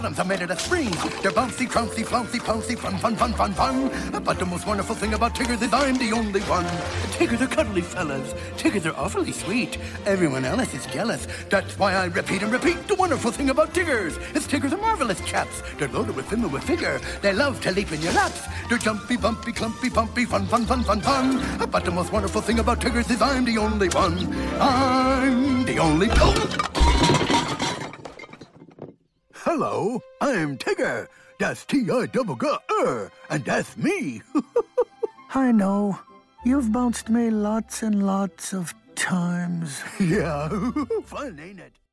Are made out of springs. They're bouncy, trouncy, flouncy, pouncy, fun, fun, fun, fun, fun. But the most wonderful thing about Tiggers is I'm the only one. Tiggers are cuddly fellas. Tiggers are awfully sweet. Everyone else is jealous. That's why I repeat and repeat the wonderful thing about Tiggers. Is Tiggers are marvelous chaps. They're loaded with vim and with vigor. They love to leap in your laps. They're jumpy, bumpy, clumpy, pumpy, fun, fun, fun, fun, fun. But the most wonderful thing about Tiggers is I'm the only one. I'm the only... Hello, I'm Tigger. That's T-I-double-G-R, and that's me. I know. You've bounced me lots and lots of times. Yeah, fun, ain't it?